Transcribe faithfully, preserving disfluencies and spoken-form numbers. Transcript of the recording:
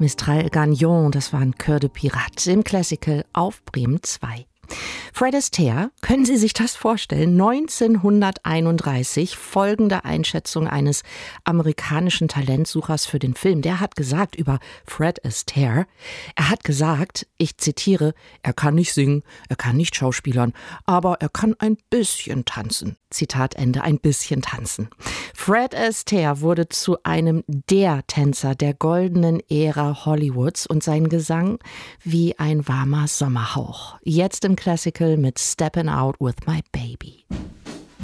Mistral Gagnon, das war ein Chœur de Pirate im Classical auf Bremen zwei. Fred Astaire, können Sie sich das vorstellen? neunzehnhunderteinunddreißig, folgende Einschätzung eines amerikanischen Talentsuchers für den Film. Der hat gesagt über Fred Astaire, er hat gesagt, ich zitiere, er kann nicht singen, er kann nicht schauspielern, aber er kann ein bisschen tanzen. Zitat Ende, ein bisschen tanzen. Fred Astaire wurde zu einem der Tänzer der goldenen Ära Hollywoods und sein Gesang wie ein warmer Sommerhauch. Jetzt im Classical mit Steppin' Out with My Baby.